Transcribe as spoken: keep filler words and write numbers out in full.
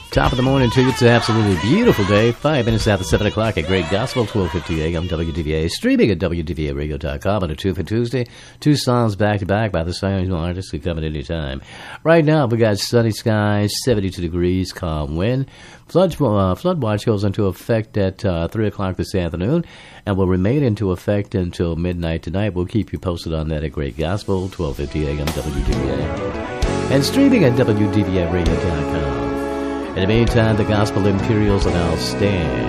Top of the morning to you. It's an absolutely beautiful day. Five minutes after seven o'clock at Great Gospel, twelve fifty a.m. W D V A. Streaming at W D V A radio dot com on a two for Tuesday. Two songs back to back by the same artists who come at any time. Right now, we got sunny skies, seventy-two degrees, calm wind. Flood, uh, flood watch goes into effect at uh, three o'clock this afternoon and will remain into effect until midnight tonight. We'll keep you posted on that at Great Gospel, twelve fifty a.m. W D V A. And streaming at W D V A radio dot com. In the meantime, the Gospel Imperials are now stand.